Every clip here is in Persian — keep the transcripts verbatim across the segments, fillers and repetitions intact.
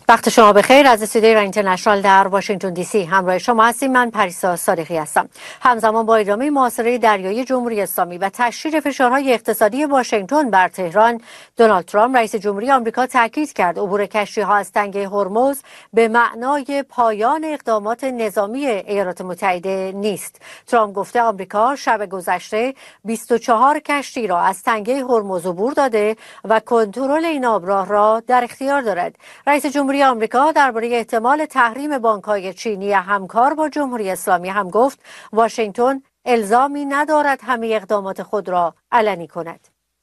وقت شما بخیر. از استودیوی ایران اینترنشنال در واشنگتن دی سی همراه شما هستیم. من پریسا صادقی هستم. همزمان با ادامه محاصره دریایی جمهوری اسلامی و تشدید فشارهای اقتصادی واشنگتن بر تهران، دونالد ترامپ رئیس جمهوری آمریکا تاکید کرد عبور کشتی‌ها از تنگه هرمز به معنای پایان اقدامات نظامی ایالات متحده نیست. ترامپ گفته آمریکا شب گذشته بیست و چهار کشتی را از تنگه هرمز عبور داده و کنترل این آبراه را در اختیار دارد. رئیس جمهوری آمریکا درباره احتمال تحریم بانک‌های چینی همکار با جمهوری اسلامی هم گفت واشنگتن الزامی ندارد همه اقدامات خود را علنی کند.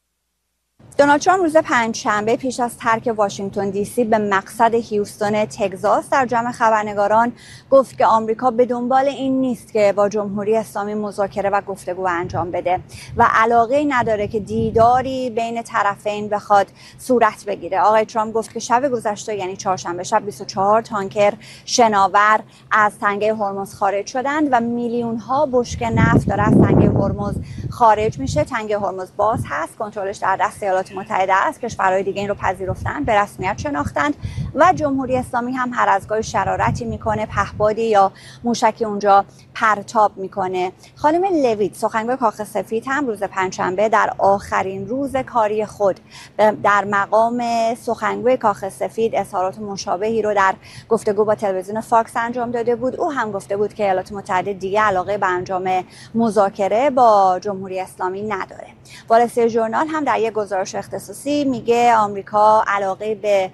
دونالد ترامپ روز پنجشنبه پیش از ترک واشنگتن دی سی به مقصد هیوستون تگزاس در جمع خبرنگاران گفت که آمریکا به دنبال این نیست که با جمهوری اسلامی مذاکره و گفتگو انجام بده و علاقه نداره که دیداری بین طرفین بخواد صورت بگیره. آقای ترامپ گفت که شب گذشته یعنی چهارشنبه شب بیست و چهار تانکر شناور از تنگه هرمز خارج شدند و میلیون ها بشکه نفت داره از تنگه هرمز خارج میشه. تنگه هرمز باز هست، کنترلش در دست ایالات متحده است. کشورهای دیگه این رو پذیرفتن، به رسمیت شناختند و جمهوری اسلامی هم هر از گاهی شرارتی میکنه، پهپادی یا موشکی اونجا پرتاب میکنه. خانم لویت سخنگوی کاخ سفید هم روز پنجشنبه در آخرین روز کاری خود در مقام سخنگوی کاخ سفید اظهارات مشابهی رو در گفتگو با تلویزیون فاکس انجام داده بود. او هم گفته بود که ایالات متحده دیگه علاقه به انجام مذاکره با جمهوری اسلامی نداره. وال استریت ژورنال هم در یک گزارش اختصاصی میگه آمریکا علاقه به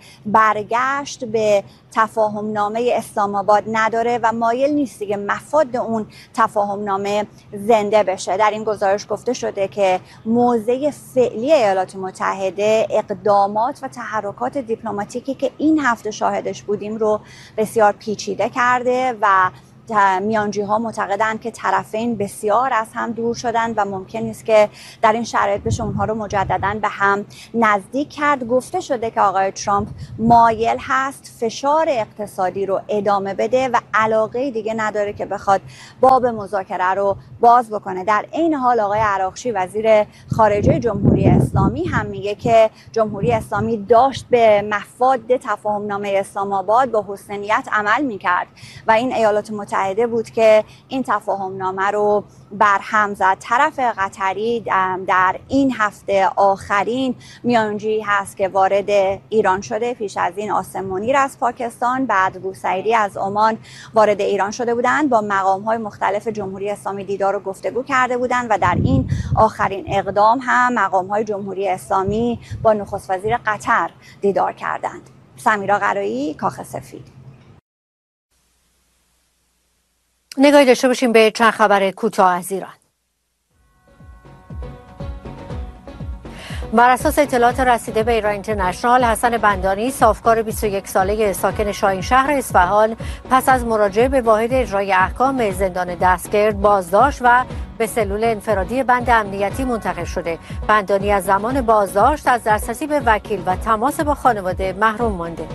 برگشت به تفاهم نامه اسلام آباد نداره و مایل نیست دیگه مفاد اون تفاهم نامه زنده بشه. در این گزارش گفته شده که موضع فعلی ایالات متحده اقدامات و تحرکات دیپلماتیکی که این هفته شاهدش بودیم رو بسیار پیچیده کرده و میانجی ها معتقدند که طرفین بسیار از هم دور شدند و ممکن است که در این شرایط بشه اونها رو مجددا به هم نزدیک کرد. گفته شده که آقای ترامپ مایل هست فشار اقتصادی رو ادامه بده و علاقه دیگه نداره که بخواد باب مذاکره رو باز بکنه. در این حال آقای عراقچی وزیر خارجه جمهوری اسلامی هم میگه که جمهوری اسلامی داشت به مفاد تفاهم نامه اسلام آباد با حسن نیت عمل میکرد و این ایالات متحده بود که این تفاهم نامه رو برهم زد. طرف قطری در این هفته آخرین میانجی هست که وارد ایران شده. پیش از این آسم منیر از پاکستان، بعد بوسعیدی از عمان وارد ایران شده بودند. با مقام‌های مختلف جمهوری اسلامی دیدار و گفتگو کرده بودند و در این آخرین اقدام هم مقام‌های جمهوری اسلامی با نخست وزیر قطر دیدار کردند. سمیرا قرایی، کاخ سفید. نگاهی داشته باشیم به چند خبر کوتاه از ایران. بر اساس اطلاعات رسیده به ایران اینترنشنال، حسن بندانی صافکار بیست و یک ساله ساکن شاهین شهر اصفهان پس از مراجعه به واحد اجرای احکام زندان دستگرد بازداشت و به سلول انفرادی بند امنیتی منتقل شده. بندانی از زمان بازداشت از دسترسی به وکیل و تماس با خانواده محروم مانده.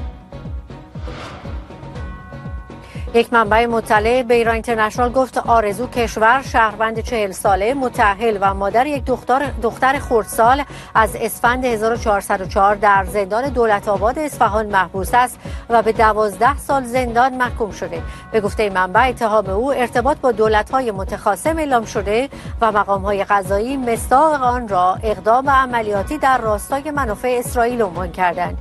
یک منبع مطلع به ایران اینترنشنال گفت آرزو کشور شهروند چهل ساله متأهل و مادر یک دختر دختر خردسال از اسفند هزار و چهارصد و چهار در زندان دولت آباد اصفهان محبوس است و به دوازده سال زندان محکوم شده. به گفته منبع اتهام او ارتباط با دولت‌های متخاصم اعلام شده و مقام‌های قضایی مصداق آن را اقدام عملیاتی در راستای منافع اسرائیل عنوان کردند.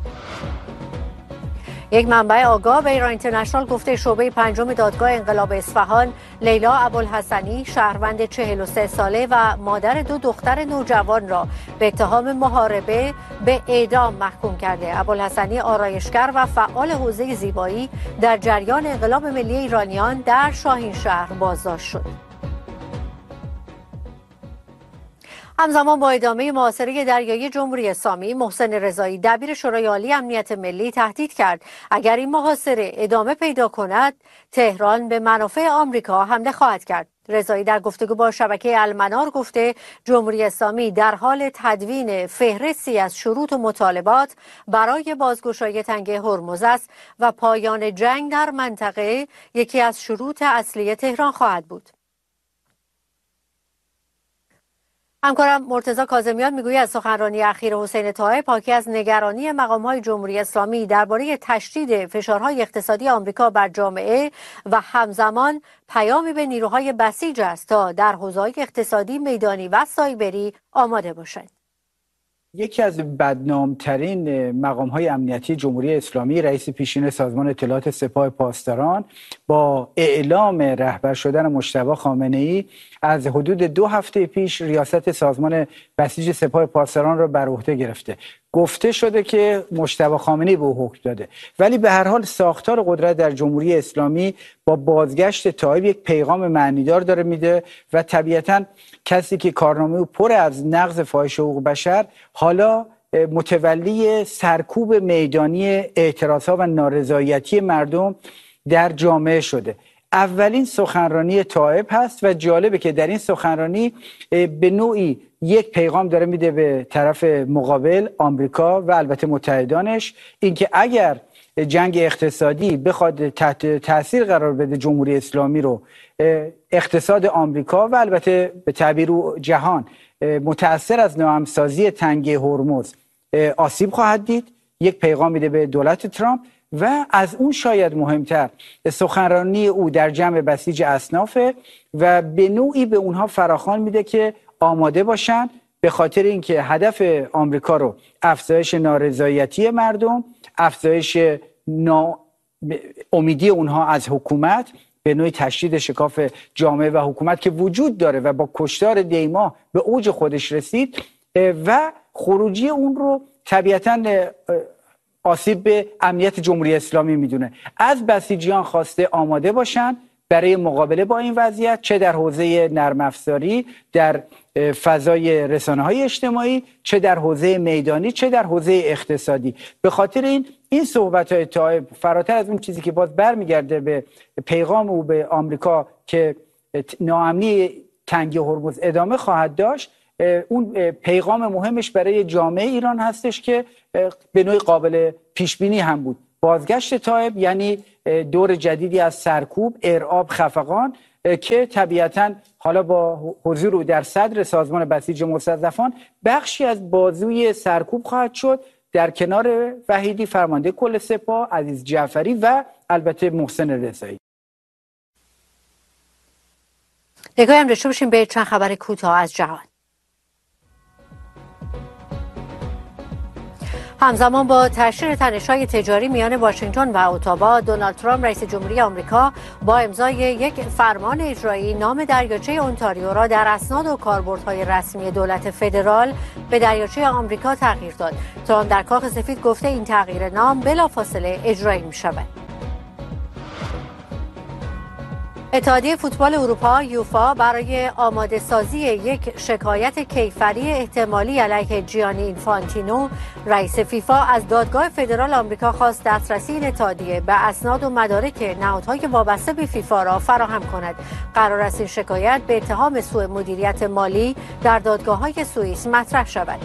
یک منبع آگاه به ایران اینترنشنال گفته شعبه پنجم دادگاه انقلاب اصفهان لیلا ابوالحسنی شهروند چهل و سه ساله و مادر دو دختر نوجوان را به اتهام محاربه به اعدام محکوم کرده. ابوالحسنی آرایشگر و فعال حوزه زیبایی در جریان انقلاب ملی ایرانیان در شاهین شهر بازداشت شد. همزمان با ادامه محاصره دریایی جمهوری اسلامی، محسن رضایی دبیر شورای عالی امنیت ملی تهدید کرد اگر این محاصره ادامه پیدا کند تهران به منافع آمریکا حمله خواهد کرد. رضایی در گفتگو با شبکه المنار گفته جمهوری اسلامی در حال تدوین فهرستی از شروط و مطالبات برای بازگشایی تنگه هرمز است و پایان جنگ در منطقه یکی از شروط اصلی تهران خواهد بود. همکارم مرتضی کاظمیان میگوید از سخنرانی اخیر حسین طایب حاکی از نگرانی مقام‌های جمهوری اسلامی درباره تشدید فشارهای اقتصادی آمریکا بر جامعه و همزمان پیامی به نیروهای بسیج است تا در حوزه‌های اقتصادی، میدانی و سایبری آماده باشند. یکی از بدنامترین مقام‌های امنیتی جمهوری اسلامی، رئیس پیشین سازمان اطلاعات سپاه پاسداران، با اعلام رهبر شدن مجتبی خامنه‌ای از حدود دو هفته پیش ریاست سازمان بسیج سپاه پاسداران را بر عهده گرفته. گفته شده که مجتبی خامنه‌ای به او حکم داده، ولی به هر حال ساختار قدرت در جمهوری اسلامی با بازگشت طایب یک پیغام معنیدار داره میده و طبیعتاً کسی که کارنامه او پر از نقض فاحش حقوق بشر حالا متولی سرکوب میدانی اعتراضها و نارضایتی مردم در جامعه شده. اولین سخنرانی طایب هست و جالبه که در این سخنرانی به نوعی یک پیغام داره میده به طرف مقابل، آمریکا و البته متحدانش، اینکه اگر جنگ اقتصادی بخواد تحت تاثیر قرار بده جمهوری اسلامی رو، اقتصاد آمریکا و البته به تعبیر جهان متأثر از ناهمسازی تنگه هرمز آسیب خواهد دید. یک پیغام میده به دولت ترامپ و از اون شاید مهمتر سخنرانی او در جمع بسیج اصنافه و به نوعی به اونها فراخوان میده که آماده باشن، به خاطر اینکه هدف آمریکا رو افزایش نارضایتی مردم، افزایش نا... امیدی اونها از حکومت، به نوعی تشدید شکاف جامعه و حکومت که وجود داره و با کشتار دیما به اوج خودش رسید و خروجی اون رو طبیعتاً آسیب به امنیت جمهوری اسلامی میدونه. از بسیجیان خواسته آماده باشن برای مقابله با این وضعیت، چه در حوزه نرم افزاری، در فضای رسانه‌های اجتماعی، چه در حوزه میدانی، چه در حوزه اقتصادی. به خاطر این این صحبت‌های طایب فراتر از اون چیزی که باز برمیگرده به پیغام او به آمریکا که ناامنی تنگه هرمز ادامه خواهد داشت، اون پیغام مهمش برای جامعه ایران هستش که به نوعی قابل پیش بینی هم بود. بازگشت طایب یعنی دور جدیدی از سرکوب، ارعاب، خفقان که طبیعتاً حالا با حضور او در صدر سازمان بسیج مستضعفان بخشی از بازوی سرکوب خواهد شد، در کنار وحیدی فرمانده کل سپاه، عزیز جعفری و البته محسن رضایی. نگاهی هم داشته باشیم به چند خبر کوتاه از جهان. همزمان با تشدید تنش‌های تجاری میان واشنگتن و اتاوا، دونالد ترامپ رئیس جمهوری آمریکا با امضای یک فرمان اجرایی نام دریاچه اونتاریو را در اسناد و کاربردهای رسمی دولت فدرال به دریاچه آمریکا تغییر داد. ترامپ در کاخ سفید گفته این تغییر نام بلافاصله اجرایی می‌شود. اتحادیه فوتبال اروپا یوفا برای آماده سازی یک شکایت کیفری احتمالی علیه جیانی اینفانتینو رئیس فیفا از دادگاه فدرال آمریکا خواست دسترسی این اتحادیه به اسناد و مدارک نهادهای وابسته به فیفا را فراهم کند. قرار است این شکایت به اتهام سوء مدیریت مالی در دادگاه‌های سوئیس مطرح شود.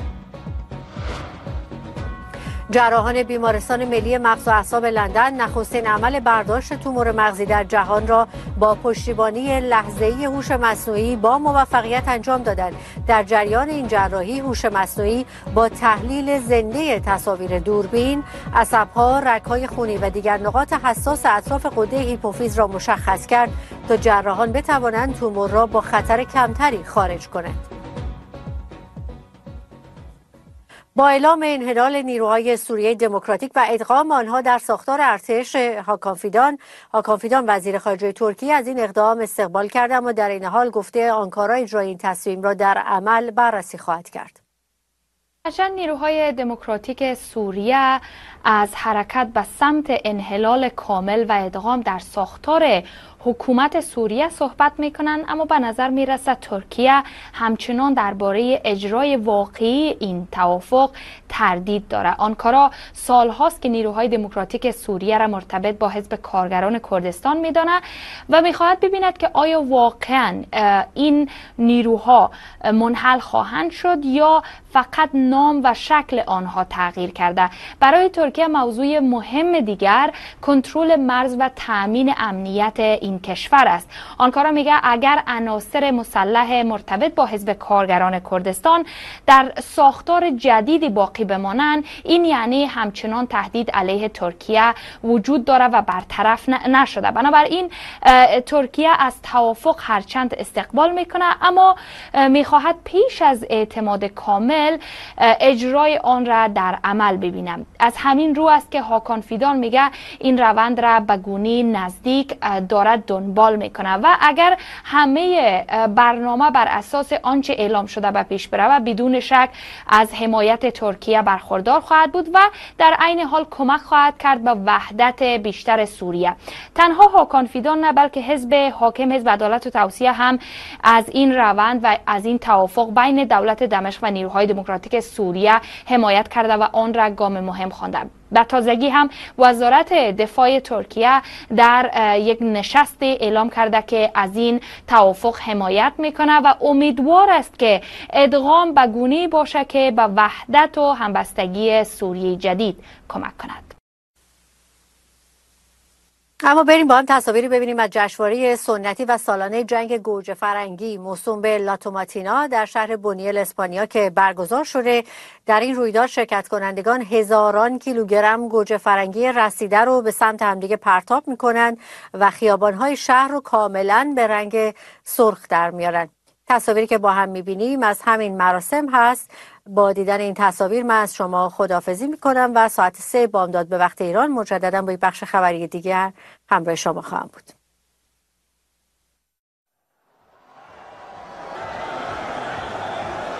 جراحان بیمارستان ملی مغز و اعصاب لندن نخستین عمل برداشت تومور مغزی در جهان را با پشتیبانی لحظه‌ای هوش مصنوعی با موفقیت انجام دادند. در جریان این جراحی هوش مصنوعی با تحلیل زنده تصاویر دوربین، عصب‌ها، رگ‌های خونی و دیگر نقاط حساس اطراف غده هیپوفیز را مشخص کرد تا جراحان بتوانند تومور را با خطر کمتری خارج کنند. با اعلام انحلال نیروهای سوریه دموکراتیک و ادغام آنها در ساختار ارتش، هاکان فیدان هاکان فیدان وزیر خارجه ترکیه از این اقدام استقبال کرد، اما در این حال گفته آنکارا اجرای این تصمیم را در عمل بررسی خواهد کرد. هرچند نیروهای دموکراتیک سوریه از حرکت به سمت انحلال کامل و ادغام در ساختار حکومت سوریه صحبت میکنن، اما به نظر میرسه ترکیه همچنان درباره اجرای واقعی این توافق تردید داره. آنکارا سالهاست که نیروهای دموکراتیک سوریه را مرتبط با حزب کارگران کردستان میدانه و میخواهد ببیند که آیا واقعا این نیروها منحل خواهند شد یا فقط نام و شکل آنها تغییر کرده. برای ترکیه موضوع مهم دیگر کنترل مرز و تامین امنیت این این کشور است. آنکارا میگه اگر عناصر مسلح مرتبط با حزب کارگران کردستان در ساختار جدیدی باقی بمانند، این یعنی همچنان تهدید علیه ترکیه وجود داره و برطرف نشده. بنابراین ترکیه از توافق هرچند استقبال میکنه، اما میخواهد پیش از اعتماد کامل اجرای آن را در عمل ببینم. از همین رو است که هاکان فیدان میگه این روند را به گونی نزدیک دارد دنبال میکنه و اگر همه برنامه بر اساس آنچه اعلام شده به پیش بره و بدون شک از حمایت ترکیه برخوردار خواهد بود و در عین حال کمک خواهد کرد به وحدت بیشتر سوریه. تنها هاکان فیدان نه، بلکه حزب حاکم، حزب عدالت و توسعه هم از این روند و از این توافق بین دولت دمشق و نیروهای دموکراتیک سوریه حمایت کرده و آن را گام مهم خوانده. به تازگی هم وزارت دفاع ترکیه در یک نشست اعلام کرده که از این توافق حمایت میکنه و امیدوار است که ادغام به گونه‌ای باشه که به وحدت و همبستگی سوریه جدید کمک کند. اما بریم با هم تصاویری ببینیم از جشنواره سنتی و سالانه جنگ گوجه فرنگی موسوم به لاتوماتینا در شهر بونیل اسپانیا که برگزار شده. در این رویداد شرکت کنندگان هزاران کیلوگرم گوجه فرنگی رسیده رو به سمت همدیگه پرتاب میکنن و خیابانهای شهر رو کاملا به رنگ سرخ در میارن. تصاویری که با هم میبینیم از همین مراسم هست. با دیدن این تصاویر من از شما خداحافظی میکنم و ساعت سه بامداد به وقت ایران مجددا با یک بخش خبری دیگر همراه شما خواهم بود.